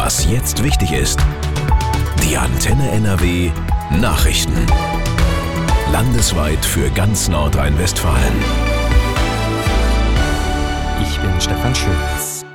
Was jetzt wichtig ist. Die Antenne NRW Nachrichten. Landesweit für ganz Nordrhein-Westfalen. Ich bin Stefan Schulz.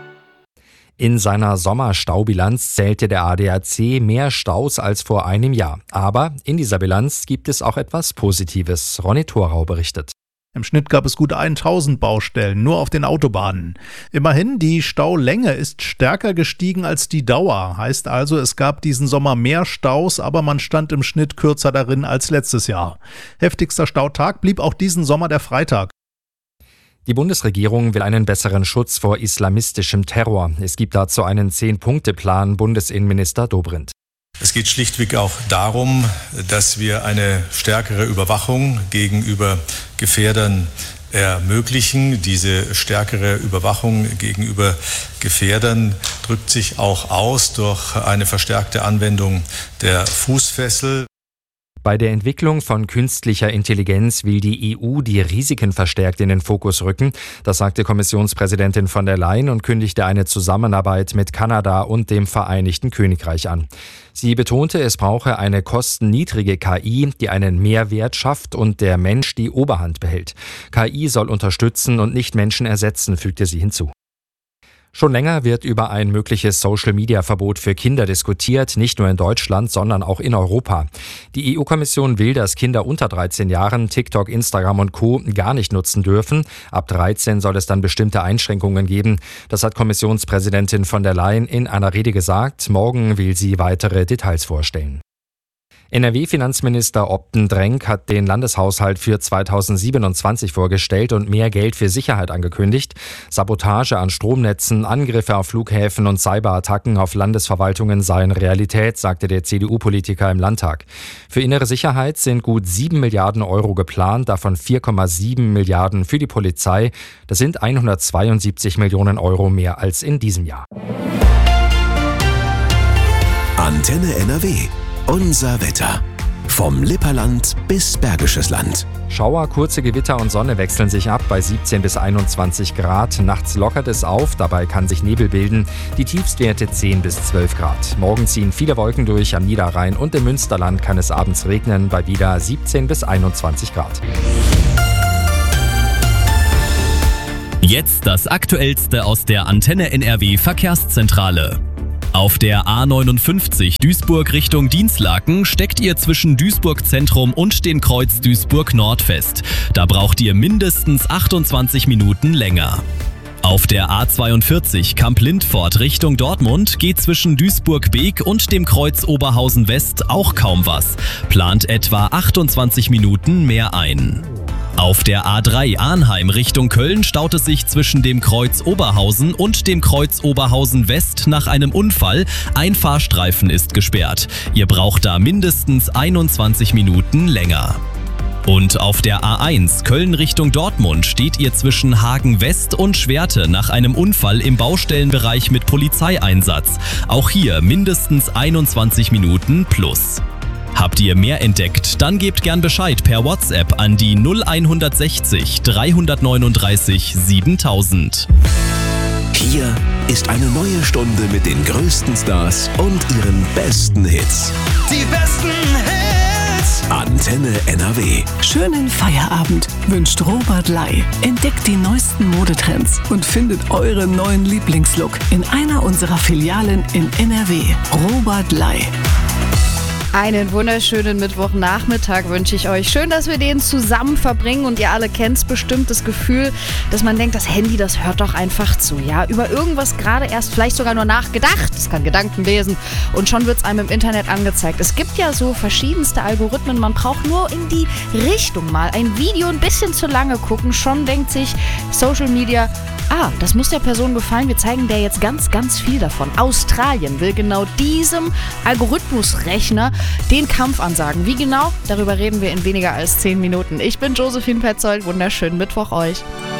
In seiner Sommerstaubilanz zählte der ADAC mehr Staus als vor einem Jahr. Aber in dieser Bilanz gibt es auch etwas Positives. Ronny Thorau berichtet. Im Schnitt gab es gut 1000 Baustellen, nur auf den Autobahnen. Immerhin, die Staulänge ist stärker gestiegen als die Dauer. Heißt also, es gab diesen Sommer mehr Staus, aber man stand im Schnitt kürzer darin als letztes Jahr. Heftigster Stautag blieb auch diesen Sommer der Freitag. Die Bundesregierung will einen besseren Schutz vor islamistischem Terror. Es gibt dazu einen 10-Punkte-Plan, Bundesinnenminister Dobrindt. Es geht schlichtweg auch darum, dass wir eine stärkere Überwachung gegenüber Gefährdern ermöglichen. Diese stärkere Überwachung gegenüber Gefährdern drückt sich auch aus durch eine verstärkte Anwendung der Fußfessel. Bei der Entwicklung von künstlicher Intelligenz will die EU die Risiken verstärkt in den Fokus rücken. Das sagte Kommissionspräsidentin von der Leyen und kündigte eine Zusammenarbeit mit Kanada und dem Vereinigten Königreich an. Sie betonte, es brauche eine kostenniedrige KI, die einen Mehrwert schafft und der Mensch die Oberhand behält. KI soll unterstützen und nicht Menschen ersetzen, fügte sie hinzu. Schon länger wird über ein mögliches Social-Media-Verbot für Kinder diskutiert, nicht nur in Deutschland, sondern auch in Europa. Die EU-Kommission will, dass Kinder unter 13 Jahren TikTok, Instagram und Co. gar nicht nutzen dürfen. Ab 13 soll es dann bestimmte Einschränkungen geben. Das hat Kommissionspräsidentin von der Leyen in einer Rede gesagt. Morgen will sie weitere Details vorstellen. NRW-Finanzminister Opten-Drenk hat den Landeshaushalt für 2027 vorgestellt und mehr Geld für Sicherheit angekündigt. Sabotage an Stromnetzen, Angriffe auf Flughäfen und Cyberattacken auf Landesverwaltungen seien Realität, sagte der CDU-Politiker im Landtag. Für innere Sicherheit sind gut 7 Milliarden Euro geplant, davon 4,7 Milliarden für die Polizei. Das sind 172 Millionen Euro mehr als in diesem Jahr. Antenne NRW. Unser Wetter. Vom Lipperland bis Bergisches Land. Schauer, kurze Gewitter und Sonne wechseln sich ab bei 17 bis 21 Grad. Nachts lockert es auf, dabei kann sich Nebel bilden. Die Tiefstwerte 10 bis 12 Grad. Morgen ziehen viele Wolken durch, am Niederrhein und im Münsterland kann es abends regnen bei wieder 17 bis 21 Grad. Jetzt das Aktuellste aus der Antenne NRW Verkehrszentrale. Auf der A59 Duisburg Richtung Dinslaken steckt ihr zwischen Duisburg Zentrum und dem Kreuz Duisburg Nord fest. Da braucht ihr mindestens 28 Minuten länger. Auf der A42 Kamp-Lindfort Richtung Dortmund geht zwischen Duisburg-Beek und dem Kreuz Oberhausen West auch kaum was. Plant etwa 28 Minuten mehr ein. Auf der A3 Arnheim Richtung Köln staut es sich zwischen dem Kreuz Oberhausen und dem Kreuz Oberhausen West nach einem Unfall. Ein Fahrstreifen ist gesperrt. Ihr braucht da mindestens 21 Minuten länger. Und auf der A1 Köln Richtung Dortmund steht ihr zwischen Hagen West und Schwerte nach einem Unfall im Baustellenbereich mit Polizeieinsatz. Auch hier mindestens 21 Minuten plus. Habt ihr mehr entdeckt? Dann gebt gern Bescheid per WhatsApp an die 0160 339 7000. Hier ist eine neue Stunde mit den größten Stars und ihren besten Hits. Die besten Hits! Antenne NRW. Schönen Feierabend wünscht Robert Ley. Entdeckt die neuesten Modetrends und findet euren neuen Lieblingslook in einer unserer Filialen in NRW. Robert Ley. Einen wunderschönen Mittwochnachmittag wünsche ich euch. Schön, dass wir den zusammen verbringen und ihr alle kennt bestimmt das Gefühl, dass man denkt, das Handy, das hört doch einfach zu. Ja, über irgendwas gerade erst vielleicht sogar nur nachgedacht. Es kann Gedanken lesen und schon wird es einem im Internet angezeigt. Es gibt ja so verschiedenste Algorithmen. Man braucht nur in die Richtung mal ein Video ein bisschen zu lange gucken. Schon denkt sich Social Media, das muss der Person gefallen. Wir zeigen der jetzt ganz, ganz viel davon. Australien will genau diesem Algorithmusrechner den Kampf ansagen. Wie genau? Darüber reden wir in weniger als 10 Minuten. Ich bin Josephine Petzold. Wunderschönen Mittwoch euch.